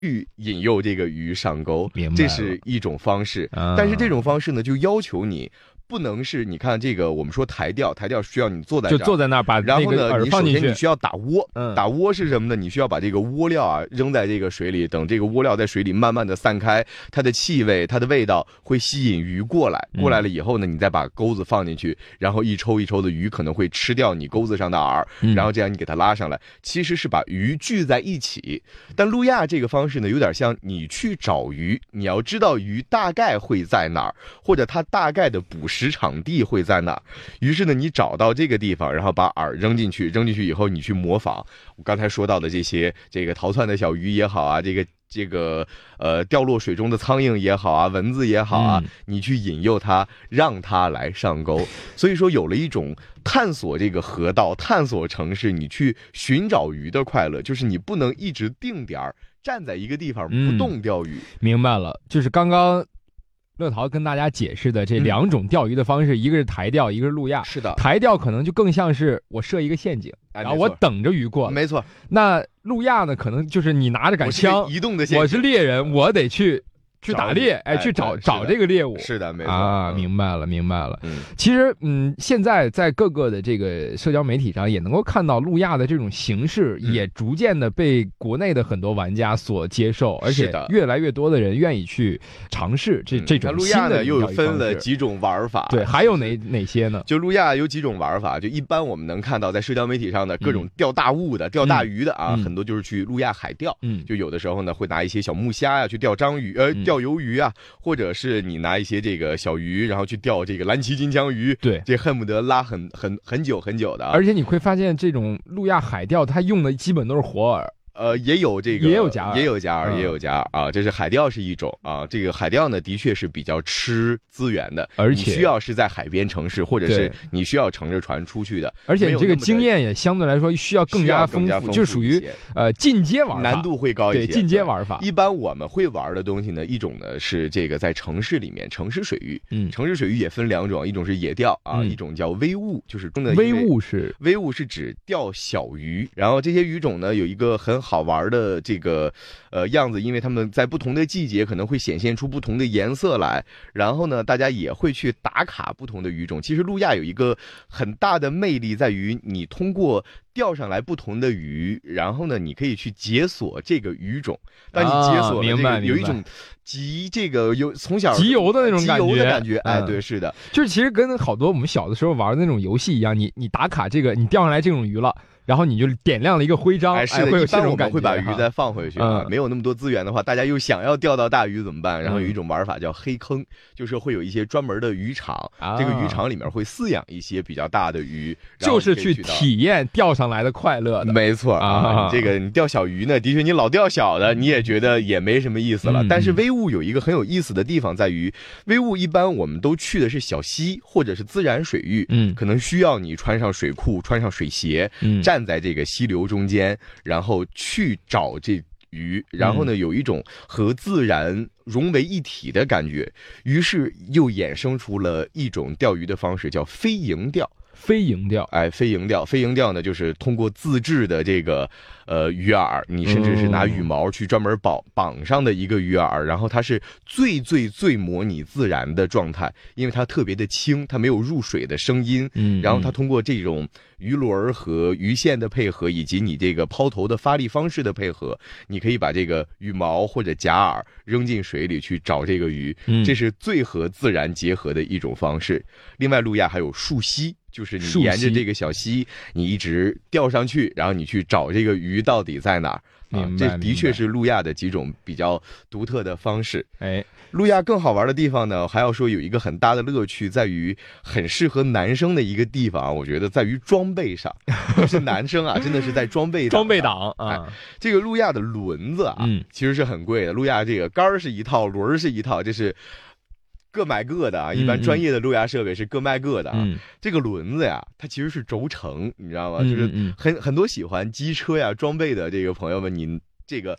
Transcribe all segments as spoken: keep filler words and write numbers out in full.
去引诱这个鱼上钩，这是一种方式。 啊、 但是这种方式呢，就要求你不能是你看这个我们说抬钓，抬钓需要你坐在这儿， 就坐在那儿把那个饵放进去。 然后呢，你首先你需要打窝， 嗯、 打窝是什么呢？你需要把这个窝料啊扔在这个水里，等这个窝料在水里慢慢的散开，它的气味、它的味道会吸引鱼过来，过来了以后呢，你再把钩子放进去，然后一抽一抽的鱼可能会吃掉你钩子上的饵，然后这样你给它拉上来，其实是把鱼聚在一起。但路亚这个方式呢，有点像你去找鱼，你要知道鱼大概会在哪儿，或者它大概的捕食场地会在哪儿。于是呢，你找到这个地方，然后把饵扔进去，扔进去以后，你去模仿我刚才说到的这些，这个逃窜的小鱼也好啊，这个这个呃掉落水中的苍蝇也好啊，蚊子也好啊，嗯、你去引诱它，让它来上钩。所以说，有了一种探索这个河道、探索城市，你去寻找鱼的快乐，就是你不能一直定点儿站在一个地方不动钓鱼。 嗯、明白了，就是刚刚乐淘跟大家解释的这两种钓鱼的方式，嗯、一个是抬钓，一个是路亚。 是的， 抬钓可能就更像是我设一个陷阱， 哎、 然后我等着鱼过来。 没错。 那路亚呢，可能就是你拿着杆枪， 移动的陷阱， 我是猎人，我得去。去打猎，哎，去找找这个猎物， 是的，没错啊， 嗯、 明白了，明白了。 嗯， 其实，嗯，现在在各个的这个社交媒体上，也能够看到路亚的这种形式， 嗯、 也逐渐的被国内的很多玩家所接受，而且越来越多的人愿意去尝试这、嗯、这种新的。 路亚呢，又分了几种玩法， 对，还有哪哪些呢？ 就路亚有几种玩法，就一般我们能看到在社交媒体上的各种钓大物的、嗯、钓大鱼的啊， 嗯、 很多就是去路亚海钓， 嗯， 就有的时候呢会拿一些小木虾呀、啊、去钓章鱼，呃，钓鱿鱼啊。或者是你拿一些这个小鱼，然后去钓这个蓝鳍金枪鱼， 对， 这恨不得拉很很很久很久的、啊。 而且你会发现，这种路亚海钓，它用的基本都是活饵。 呃，也有这个， 也有假饵， 也有假饵，嗯、也有假饵啊。这是海钓是一种啊，这个海钓呢，的确是比较吃资源的， 而且你需要是在海边城市，或者是你需要乘着船出去的， 而且你这个经验也相对来说需要更加丰富，就属于呃进阶玩法， 难度会高一些， 对进阶玩法。 一般我们会玩的东西呢，一种呢是这个在城市里面，城市水域， 嗯， 城市水域也分两种，一种是野钓啊， 嗯、 一种叫微物，就是中的微物是微物是指钓小鱼，然后这些鱼种呢有一个很好玩的。这个呃样子，因为他们在不同的季节可能会显现出不同的颜色来，然后呢，大家也会去打卡不同的鱼种。其实路亚有一个很大的魅力在于，你通过钓上来不同的鱼，然后呢，你可以去解锁这个鱼种。当你解锁了这个， 啊、 有一种集这个有从小集邮的那种感觉， 集邮的感觉，哎， 嗯、 对，是的， 就是其实跟好多我们小的时候玩的那种游戏一样，你你打卡这个，你钓上来这种鱼了。然后你就点亮了一个徽章， 哎，是的， 会有一般我这种感觉， 们会把鱼再放回去啊。 嗯、 没有那么多资源的话，大家又想要钓到大鱼怎么办？然后有一种玩法叫黑坑，就是会有一些专门的渔场， 啊、 这个渔场里面会饲养一些比较大的鱼， 就是去体验钓上来的快乐的。 没错啊，这个你钓小鱼呢，的确你老钓小的，你也觉得也没什么意思了。 嗯、 但是微物有一个很有意思的地方在于，微物一般我们都去的是小溪或者是自然水域， 嗯， 可能需要你穿上水裤、穿上水鞋， 嗯， 站在这个溪流中间，然后去找这鱼，然后呢，有一种和自然融为一体的感觉，于是又衍生出了一种钓鱼的方式，叫飞蝇钓。 飞蝇钓， 哎，飞蝇钓，飞蝇钓呢，就是通过自制的这个呃鱼饵，你甚至是拿羽毛去专门绑绑上的一个鱼饵，然后它是最最最模拟自然的状态，因为它特别的轻，它没有入水的声音， 嗯， 然后它通过这种鱼轮和鱼线的配合，以及你这个抛投的发力方式的配合，你可以把这个羽毛或者假饵扔进水里去找这个鱼， 嗯， 这是最和自然结合的一种方式。另外，路亚还有溯溪。就是你沿着这个小溪，你一直钓上去，然后你去找这个鱼到底在哪儿啊？这的确是路亚的几种比较独特的方式。 哎， 路亚更好玩的地方呢，还要说有一个很大的乐趣，在于很适合男生的一个地方，我觉得在于装备上。就是男生啊，真的是在装备装备党啊、 哎。这个路亚的轮子啊， 嗯， 其实是很贵的。路亚这个杆是一套，轮是一套，这是。各买各的啊，一般专业的路亚设备是各卖各的啊。 嗯、 这个轮子呀，它其实是轴承，你知道吗？ 嗯、 就是很很多喜欢机车呀装备的这个朋友们，你这个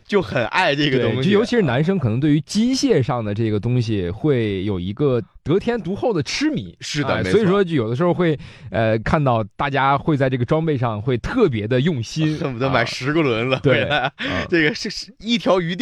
就很爱这个东西， 就尤其是男生可能对于机械上的这个东西会有一个得天独厚的痴迷。 是的、 呃、所以说有的时候会呃看到大家会在这个装备上会特别的用心， 恨不得买十个轮子、 啊、对、 啊、这个是一条鱼